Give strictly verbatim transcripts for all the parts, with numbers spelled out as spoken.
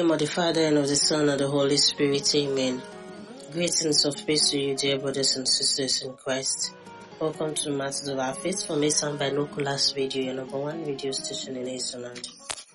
name of the Father, and of the Son, and of the Holy Spirit. Amen. Greetings of peace to you, dear brothers and sisters in Christ. Welcome to Matters of Our Faith from Mason Binoculars Radio, your number one radio station in Aisland.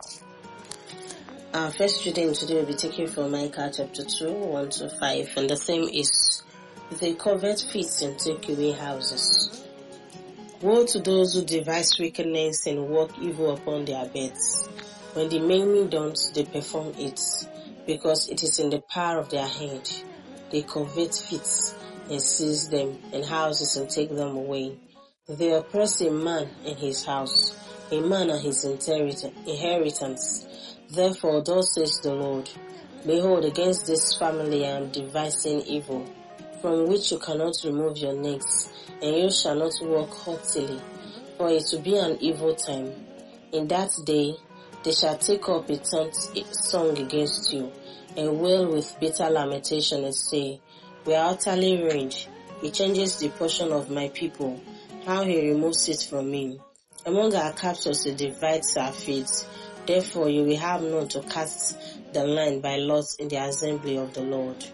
Our first reading today will be taken from Micah chapter two, one to five, and the theme is, They covet feasts and take away houses. Woe to those who devise wickedness and work evil upon their beds. When the maiming dawns, they perform it, because it is in the power of their hand. They covet feasts and seize them, and houses and take them away. They oppress a man in his house, a man and his inheritance. Therefore, thus says the Lord, Behold, against this family I am devising evil, from which you cannot remove your necks, and you shall not walk haughtily, for it will be an evil time. In that day they shall take up a taunt song against you, and wail with bitter lamentation, and say, We are utterly ruined. He changes the portion of my people, how he removes it from me. Among our captors he divides our feet. Therefore you will have none to cast the line by lot in the assembly of the Lord.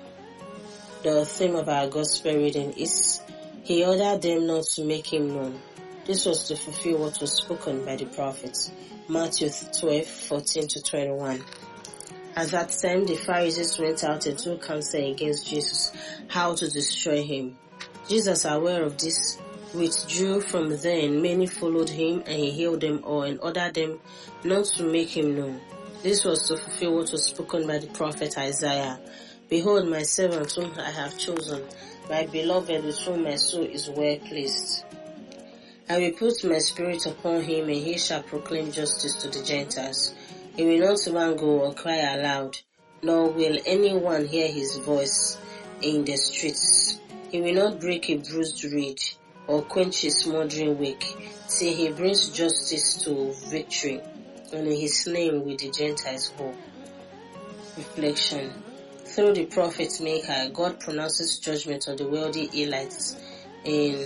The theme of our gospel reading is, He ordered them not to make him known. This was to fulfill what was spoken by the prophets. Matthew twelve, fourteen to twenty-one. At that time, the Pharisees went out and took counsel against Jesus, how to destroy him. Jesus, aware of this, withdrew from there, and many followed him, and he healed them all, and ordered them not to make him known. This was to fulfill what was spoken by the prophet Isaiah. Behold, my servant whom I have chosen, my beloved with whom my soul is well pleased. I will put my spirit upon him, and he shall proclaim justice to the Gentiles. He will not even go or cry aloud, nor will anyone hear his voice in the streets. He will not break a bruised reed, or quench a smoldering wick, till he brings justice to victory, and in his name will the Gentiles hope. Reflection. Through the prophet Micah, God pronounces judgment on the wealthy elites in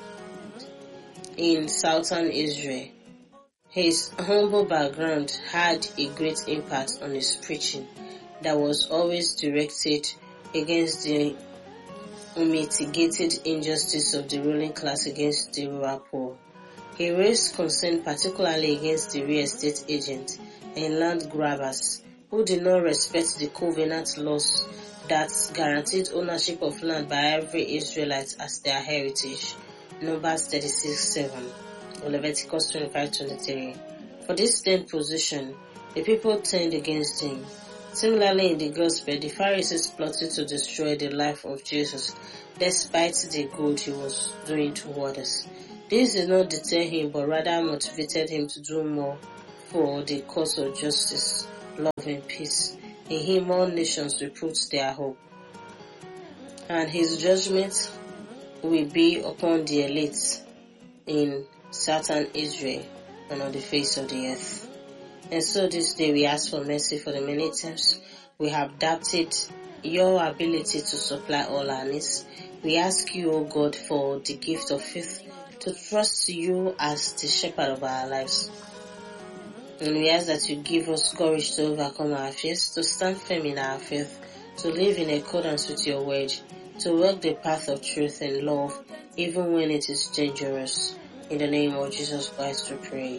in southern Israel. His humble background had a great impact on his preaching that was always directed against the unmitigated injustice of the ruling class against the rural poor. He raised concern particularly against the real estate agents and land grabbers who did not respect the covenant laws that guaranteed ownership of land by every Israelite as their heritage. Numbers thirty-six seven, Leviticus twenty-five twenty-three. For this stand position, the people turned against him. Similarly, in the gospel, the Pharisees plotted to destroy the life of Jesus, despite the good he was doing to others. This did not deter him, but rather motivated him to do more for the cause of justice, love, and peace. In him all nations will put their hope, and his judgment will be upon the elites in southern Israel and on the face of the earth. And so this day we ask for mercy for the many times we have doubted your ability to supply all our needs. We ask you, O God, for the gift of faith to trust you as the shepherd of our lives. And we ask that you give us courage to overcome our fears, to stand firm in our faith, to live in accordance with your word, to walk the path of truth and love, even when it is dangerous. In the name of Jesus Christ we pray.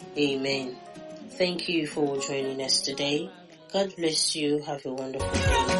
Amen. Thank you for joining us today. God bless you. Have a wonderful day.